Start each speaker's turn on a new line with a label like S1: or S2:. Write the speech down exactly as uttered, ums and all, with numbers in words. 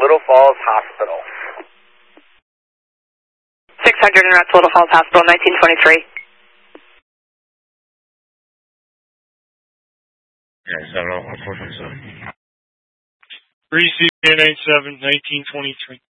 S1: Little Falls Hospital.
S2: six hundred en route to Little Falls Hospital, nineteen twenty-three.
S3: Yeah, seven oh one four seven.
S4: three C P N eight seven, nineteen twenty-three.